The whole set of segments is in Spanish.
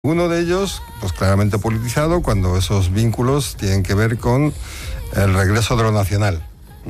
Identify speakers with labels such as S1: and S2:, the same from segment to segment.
S1: Uno de ellos, pues claramente politizado, cuando esos vínculos tienen que ver con el regreso de lo nacional.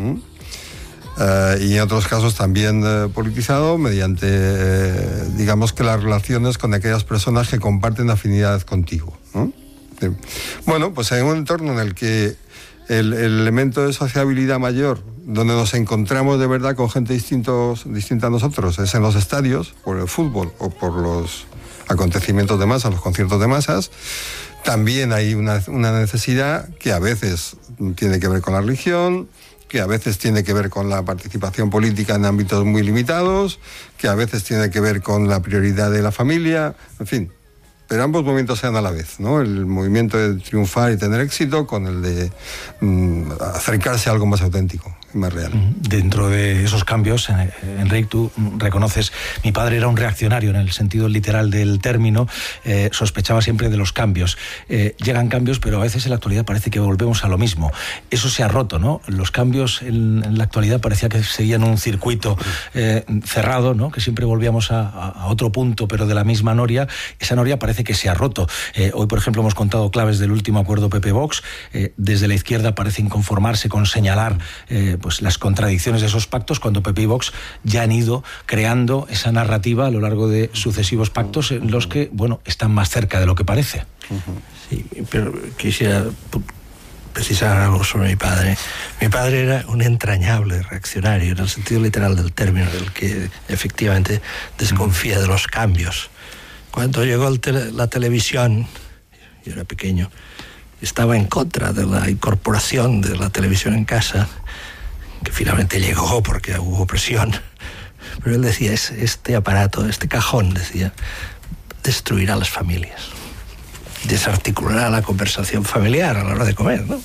S1: Y en otros casos también politizado mediante, digamos que las relaciones con aquellas personas que comparten afinidad contigo, ¿no? Bueno, pues en un entorno en el que el elemento de sociabilidad mayor, donde nos encontramos de verdad con gente distinta a nosotros, es en los estadios, por el fútbol o por los acontecimientos de masa, los conciertos de masas. También hay una necesidad que a veces tiene que ver con la religión, que a veces tiene que ver con la participación política en ámbitos muy limitados, que a veces tiene que ver con la prioridad de la familia, en fin. Pero ambos movimientos se dan a la vez, ¿no? El movimiento de triunfar y tener éxito con el de acercarse a algo más auténtico y más real.
S2: Dentro de esos cambios, Enric, tú reconoces, mi padre era un reaccionario en el sentido literal del término, sospechaba siempre de los cambios. Llegan cambios, pero a veces en la actualidad parece que volvemos a lo mismo. Eso se ha roto, ¿no? Los cambios en la actualidad parecía que seguían un circuito cerrado, ¿no? Que siempre volvíamos a otro punto, pero de la misma noria. Esa noria parece que se ha roto. Hoy, por ejemplo, hemos contado claves del último acuerdo PP-Vox. Desde la izquierda parecen conformarse con señalar pues las contradicciones de esos pactos, cuando PP y Vox ya han ido creando esa narrativa a lo largo de sucesivos pactos en los que, bueno, están más cerca de lo que parece.
S3: Sí, pero quisiera precisar algo sobre mi padre. Mi padre era un entrañable reaccionario, en el sentido literal del término, del que efectivamente desconfía de los cambios. Cuando llegó la televisión, yo era pequeño, estaba en contra de la incorporación de la televisión en casa, que finalmente llegó porque hubo presión. Pero él decía, este aparato, este cajón, decía, destruirá las familias, desarticulará la conversación familiar a la hora de comer, ¿no?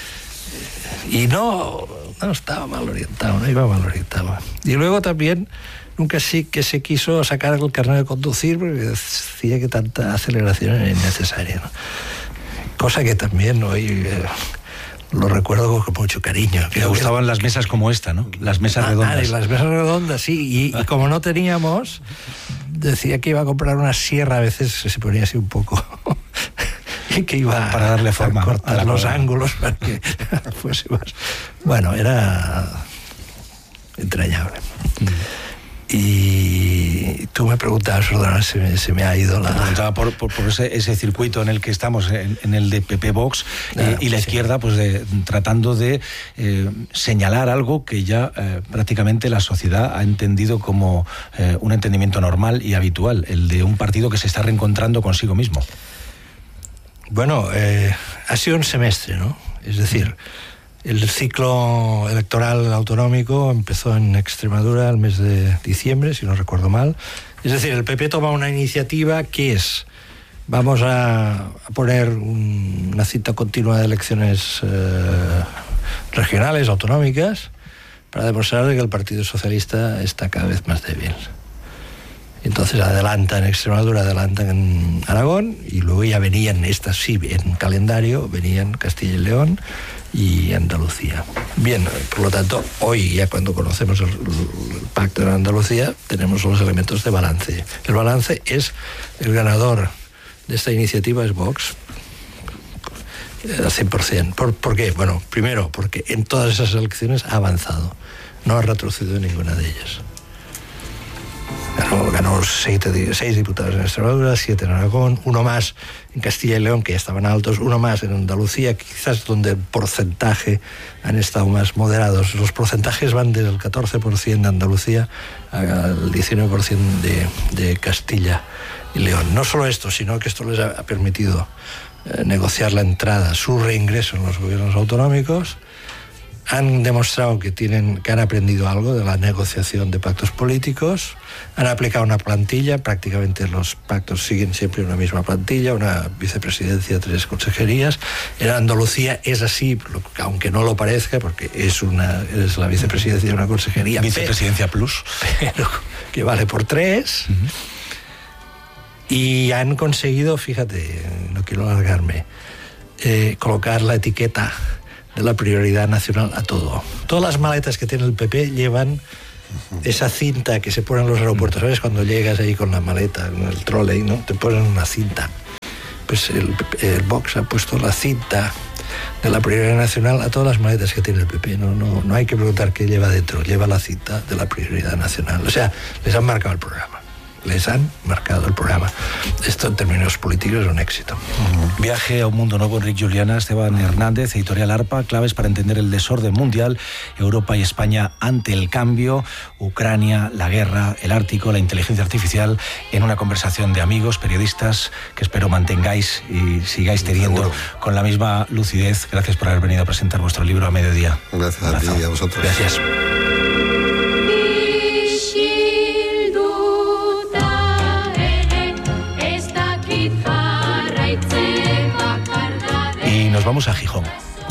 S3: Y no estaba mal orientado, no iba mal orientado. Y luego también nunca sí que se quiso sacar el carnet de conducir porque decía que tanta aceleración era innecesaria, ¿no? Cosa que también hoy lo recuerdo con mucho cariño.
S2: Me gustaban las mesas como esta, ¿no? Las mesas redondas.
S3: Las mesas redondas, sí. Y como no teníamos, decía que iba a comprar una sierra, a veces se ponía así un poco... y que iba
S2: para darle forma,
S3: a cortar los ángulos para que fuese más... Bueno, era entrañable. Y tú me preguntabas, perdón, se me ha ido la...
S2: Preguntaba por ese circuito en el que estamos, en el de PP-Vox, y la izquierda, pues tratando de señalar algo que ya prácticamente la sociedad ha entendido como un entendimiento normal y habitual, el de un partido que se está reencontrando consigo mismo.
S3: Bueno, ha sido un semestre, ¿no? Es decir, el ciclo electoral autonómico empezó en Extremadura el mes de diciembre, si no recuerdo mal. Es decir, el PP toma una iniciativa que es, vamos a poner una cita continua de elecciones regionales, autonómicas, para demostrar que el Partido Socialista está cada vez más débil. Entonces adelantan en Extremadura, adelantan en Aragón, y luego ya venían, estas sí, en calendario, venían Castilla y León y Andalucía. Bien, por lo tanto, hoy ya cuando conocemos el pacto de Andalucía, tenemos los elementos de balance. El balance es, el ganador de esta iniciativa es Vox, al 100%. ¿Por qué? Bueno, primero, porque en todas esas elecciones ha avanzado, no ha retrocedido en ninguna de ellas. Ganó 6 diputados en Extremadura, 7 en Aragón, uno más en Castilla y León, que ya estaban altos, uno más en Andalucía, quizás donde el porcentaje han estado más moderados. Los porcentajes van desde el 14% de Andalucía al 19% de Castilla y León. No solo esto, sino que esto les ha permitido negociar la entrada, su reingreso en los gobiernos autonómicos. Han demostrado que han aprendido algo de la negociación de pactos políticos, han aplicado una plantilla, prácticamente los pactos siguen siempre una misma plantilla, una vicepresidencia, 3 consejerías. En Andalucía es así, aunque no lo parezca, porque es la vicepresidencia de una consejería.
S2: Vicepresidencia plus.
S3: Pero que vale por 3. Y han conseguido, fíjate, no quiero alargarme, colocar la etiqueta de la prioridad nacional a todo. Todas las maletas que tiene el PP llevan esa cinta que se pone en los aeropuertos, ¿sabes? Cuando llegas ahí con la maleta, en el trolley, ¿no? Te ponen una cinta. pues el Vox ha puesto la cinta de la prioridad nacional a todas las maletas que tiene el PP. No hay que preguntar qué lleva dentro, lleva la cinta de la prioridad nacional. O sea, les han marcado el programa. Esto en términos políticos es un éxito.
S2: Viaje a un mundo nuevo, Enric Juliana, Esteban Hernández, Editorial Arpa, claves para entender el desorden mundial, Europa y España ante el cambio, Ucrania, la guerra, el Ártico, la inteligencia artificial, en una conversación de amigos, periodistas, que espero mantengáis y sigáis teniendo con la misma lucidez. Gracias por haber venido a presentar vuestro libro a mediodía.
S1: Gracias a ti y a vosotros.
S2: Gracias. Y nos vamos a Gijón.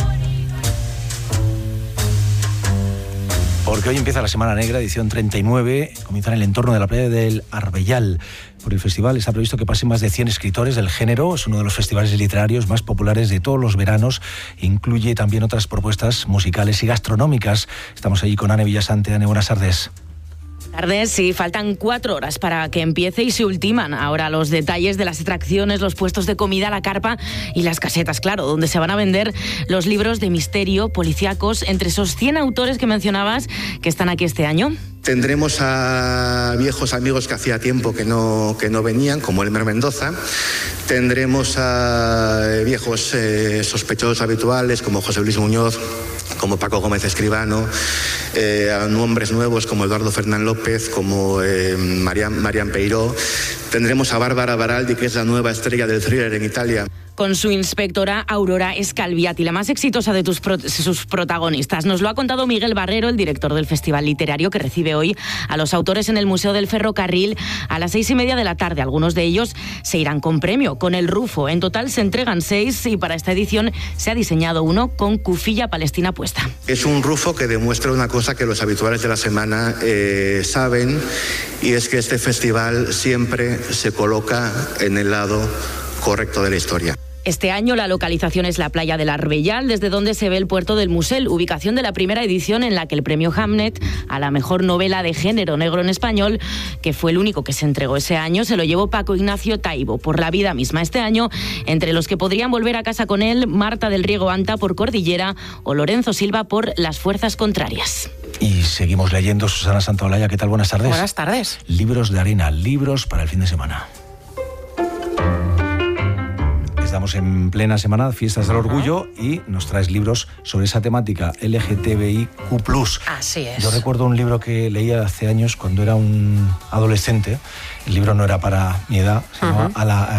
S2: Porque hoy empieza la Semana Negra, edición 39, comienza en el entorno de la playa del Arbellal. Por el festival está previsto que pasen más de 100 escritores del género. Es uno de los festivales literarios más populares de todos los veranos. Incluye también otras propuestas musicales y gastronómicas. Estamos allí con Ane Villasante. Ane, buenas tardes.
S4: Tardes, sí, faltan 4 horas para que empiece y se ultiman ahora los detalles de las atracciones, los puestos de comida, la carpa y las casetas, claro, donde se van a vender los libros de misterio, policíacos, entre esos 100 autores que mencionabas que están aquí este año.
S5: Tendremos a viejos amigos que hacía tiempo que no venían, como Elmer Mendoza. Tendremos a viejos sospechosos habituales, como José Luis Muñoz, como Paco Gómez Escribano, a nombres nuevos como Eduardo Fernán López, como Marian Peiró. Tendremos a Bárbara Baraldi, que es la nueva estrella del thriller en Italia,
S4: con su inspectora Aurora Scalviati, la más exitosa de sus protagonistas. Nos lo ha contado Miguel Barrero, el director del Festival Literario, que recibe hoy a los autores en el Museo del Ferrocarril a las 6:30 de la tarde. Algunos de ellos se irán con premio, con el Rufo. En total se entregan 6 y para esta edición se ha diseñado uno con cufilla palestina puesta.
S5: Es un Rufo que demuestra una cosa que los habituales de la semana saben, y es que este festival siempre se coloca en el lado correcto de la historia.
S4: Este año la localización es la playa del Arbellal, desde donde se ve el puerto del Musel, ubicación de la primera edición en la que el premio Hamnet a la mejor novela de género negro en español, que fue el único que se entregó ese año, se lo llevó Paco Ignacio Taibo por La vida misma. Este año, entre los que podrían volver a casa con él, Marta del Riego Anta por Cordillera o Lorenzo Silva por Las fuerzas contrarias.
S2: Y seguimos leyendo. Susana Santaolalla, ¿qué tal? Buenas tardes.
S6: Buenas tardes.
S2: Libros de arena, libros para el fin de semana. Estamos en plena semana, Fiestas del Orgullo, y nos traes libros sobre esa temática LGTBIQ+.
S6: Así es.
S2: Yo recuerdo un libro que leía hace años cuando era un adolescente. El libro no era para mi edad, sino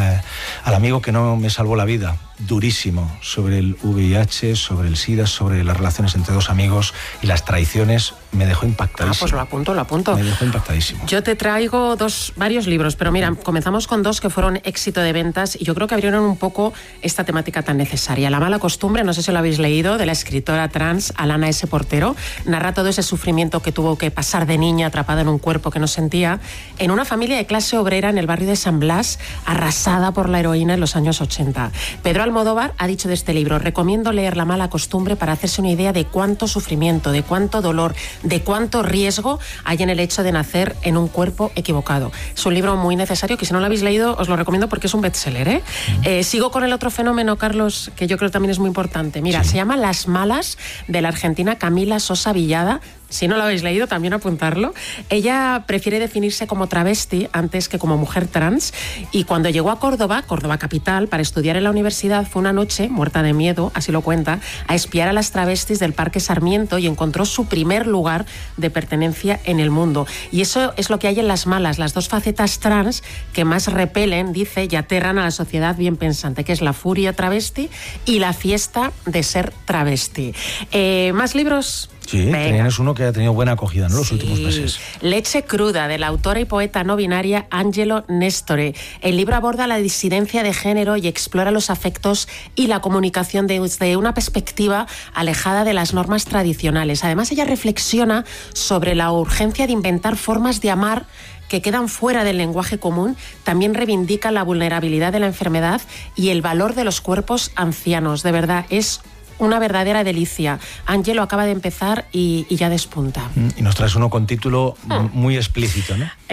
S2: al amigo que no me salvó la vida. Durísimo, sobre el VIH, sobre el SIDA, sobre las relaciones entre dos amigos y las traiciones. Me dejó impactadísimo.
S6: Pues lo apunto.
S2: Me dejó impactadísimo.
S6: Yo te traigo varios libros, pero mira, comenzamos con 2 que fueron éxito de ventas y yo creo que abrieron un poco esta temática tan necesaria. La mala costumbre, no sé si lo habéis leído, de la escritora trans Alana S. Portero. Narra todo ese sufrimiento que tuvo que pasar de niña atrapada en un cuerpo que no sentía, en una familia de clase obrera en el barrio de San Blas, arrasada por la heroína en los años 80. Pedro Almodóvar ha dicho de este libro: recomiendo leer La mala costumbre para hacerse una idea de cuánto sufrimiento, de cuánto dolor, de cuánto riesgo hay en el hecho de nacer en un cuerpo equivocado. Es un libro muy necesario que si no lo habéis leído os lo recomiendo porque es un bestseller, ¿eh? Sigo con el otro fenómeno, Carlos, que yo creo también es muy importante. Mira, se llama Las malas, de la argentina Camila Sosa Villada. Si no lo habéis leído, también apuntarlo. Ella prefiere definirse como travesti antes que como mujer trans, y cuando llegó a Córdoba capital, para estudiar en la universidad, fue una noche, muerta de miedo, así lo cuenta, a espiar a las travestis del Parque Sarmiento y encontró su primer lugar de pertenencia en el mundo. Y eso es lo que hay en Las malas, las 2 facetas trans que más repelen, dice, y aterran a la sociedad bien pensante, que es la furia travesti y la fiesta de ser travesti. ¿Más libros?
S2: Sí, tenías uno que ha tenido buena acogida, ¿no? Los últimos meses.
S6: Leche cruda, de la autora y poeta no binaria Angelo Nestore. El libro aborda la disidencia de género y explora los afectos y la comunicación desde una perspectiva alejada de las normas tradicionales. Además, ella reflexiona sobre la urgencia de inventar formas de amar que quedan fuera del lenguaje común. También reivindica la vulnerabilidad de la enfermedad y el valor de los cuerpos ancianos. De verdad, es una verdadera delicia. Ángelo acaba de empezar y ya despunta.
S2: Y nos traes uno con título muy explícito, ¿no?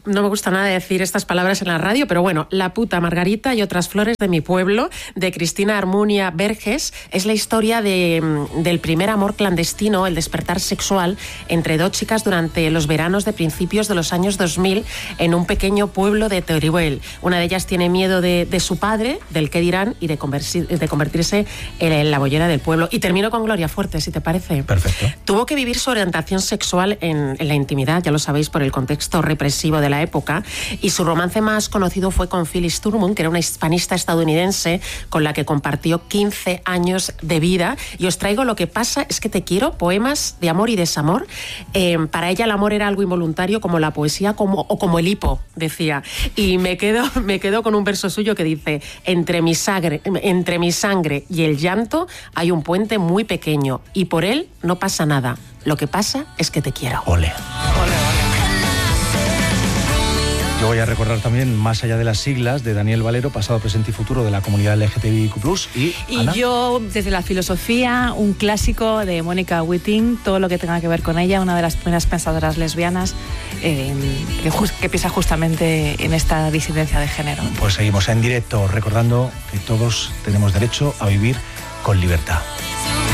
S6: no me gusta nada decir estas palabras en la radio, pero bueno, La puta Margarita y otras flores de mi pueblo, de Cristina Armunia Verges, es la historia del primer amor clandestino, el despertar sexual entre dos chicas durante los veranos de principios de los años 2000 en un pequeño pueblo de Teruel. Una de ellas tiene miedo de su padre, del qué dirán, y de convertirse en la bollera del pueblo. Y termino con Gloria Fuerte, si te parece.
S2: Perfecto.
S6: Tuvo que vivir su orientación sexual en la intimidad, ya lo sabéis, por el contexto represivo de la época, y su romance más conocido fue con Phyllis Turman, que era una hispanista estadounidense con la que compartió 15 años de vida. Y os traigo Lo que pasa es que te quiero, poemas de amor y desamor. Para ella el amor era algo involuntario, como la poesía o como el hipo, decía. Y me quedo con un verso suyo que dice: entre mi sangre y el llanto hay un puente muy pequeño y por él no pasa nada. Lo que pasa es que te quiero.
S2: Ole. Yo voy a recordar también Más allá de las siglas, de Daniel Valero, pasado, presente y futuro de la comunidad LGTBIQ+. Y
S7: yo, desde la filosofía, un clásico de Mónica Witting, todo lo que tenga que ver con ella, una de las primeras pensadoras lesbianas que piensa justamente en esta disidencia de género.
S2: Pues seguimos en directo recordando que todos tenemos derecho a vivir con libertad.